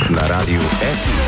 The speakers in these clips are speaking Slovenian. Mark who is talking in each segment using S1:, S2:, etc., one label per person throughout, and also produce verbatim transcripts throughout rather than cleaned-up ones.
S1: na Radiu F I.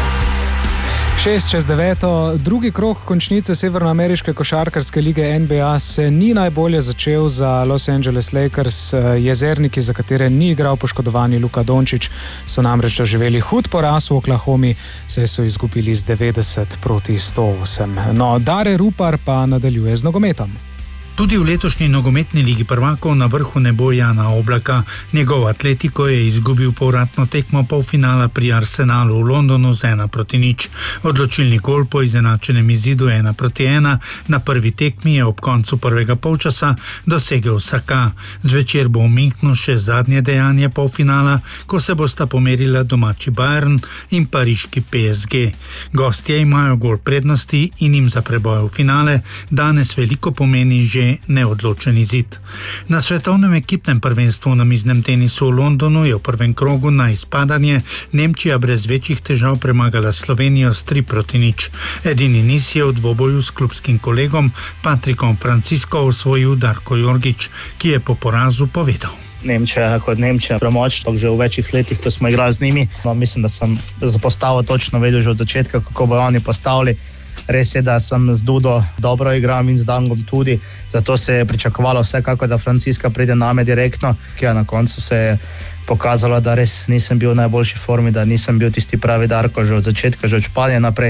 S2: Šest čez deveto, drugi krog končnice severnoameriške košarkarske lige N B A se ni najbolje začel za Los Angeles Lakers. Jezerniki, za katere ni igral poškodovani Luka Dončić, so namreč doživeli hud poraz v Oklahomi, saj so izgubili z devetdeset proti sto osem. No, Dare Rupar pa nadaljuje z nogometom.
S3: Tudi v letošnji nogometni ligi prvakov na vrhu ne bo Jana Oblaka. Njegov Atletico je izgubil povratno tekmo polfinala pri Arsenalu v Londonu z ena proti nič. Odločilni gol po izenačenem izidu ena proti ena na prvi tekmi je ob koncu prvega polčasa dosegel Saka. Zvečer bo v Münchnu še zadnje dejanje polfinala, ko se bosta pomerila domači Bayern in pariški P S G. Gostje imajo gol prednosti in jim za preboj v finale danes veliko pomeni že neodločen izid. Na svetovnem ekipnem prvenstvu na miznem tenisu v Londonu je v prvem krogu na izpadanje Nemčija brez večjih težav premagala Slovenijo s tri proti nič. Edini niz je v dvoboju s klubskim kolegom Patrikom Francisco osvojil Darko Jorgić, ki je po porazu povedal.
S4: Nemčija kot Nemčija premoč, že v večjih letih, ko smo igrali z njimi. No, mislim, da sem za postavo točno vedel že od začetka, kako bo oni postavili. Res je, da sem z Dudo dobro igral in z Dangom tudi, zato se je pričakovalo vsekako, da Franciska pride name direktno, ki je na koncu se je pokazalo, da res nisem bil v najboljši formi, da nisem bil tisti pravi Darko že od začetka, že od španje naprej.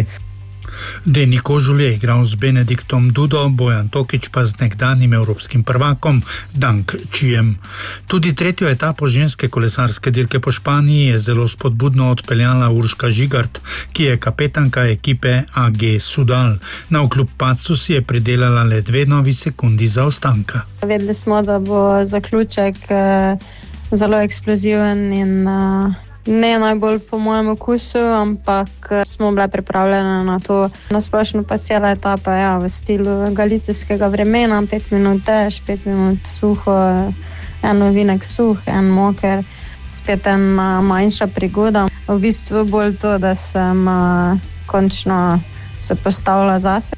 S3: Deni Kožul je igral z Benediktom Dudo, Bojan Tokič pa z nekdanjim evropskim prvakom Dang Čijem. Tudi tretjo etapo ženske kolesarske dirke po Španiji je zelo spodbudno odpeljala Urška Žigart, ki je kapetanka ekipe A G Sudal. Na vkljub padcu si je pridelala le dve novi sekundi zaostanka.
S5: Vedeli smo, da bo zaključek eh, zelo eksploziven in eh, ne najbolj po mojem okusu, ampak smo bile pripravljene na to. Na splošno pa cela etapa ja, v stilu galicijskega vremena, pet minut dež, pet minut suho, en ovinek suh, en moker, spet ena manjša prigoda. V bistvu bolj to, da sem uh, končno se postavila zase.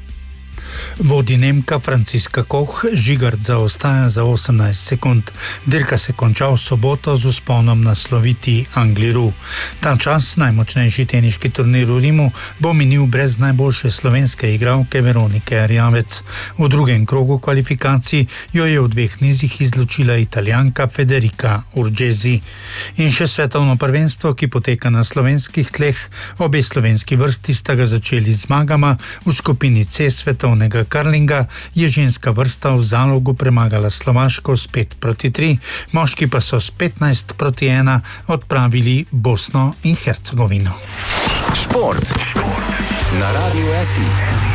S3: Vodi Nemka Franciska Koch, Žigart zaostaja za osemnajst sekund. Dirka se konča v soboto z vzponom na sloviti Angliru. Ta čas, najmočnejši teniški turnir v Rimu, bo minil brez najboljše slovenske igralke Veronike Erjavec. V drugem krogu kvalifikacij jo je v dveh nizih izločila Italijanka Federica Urgesi. In še svetovno prvenstvo, ki poteka na slovenskih tleh. Obe slovenski vrsti sta ga začeli z zmagama. V skupini C svetovnega karlinga je ženska vrsta v Zalogu premagala Slovaško s pet proti tri, moški pa so s petnajst proti ena odpravili Bosno in Hercegovino.
S1: Šport na Radiu F I.